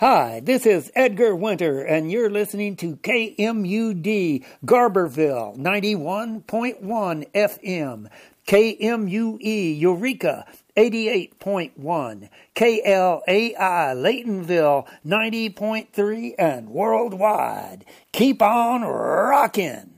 Hi, this is Edgar Winter, and you're listening to KMUD Garberville 91.1 FM, KMUE Eureka 88.1, KLAI Laytonville 90.3, and worldwide. Keep on rockin'!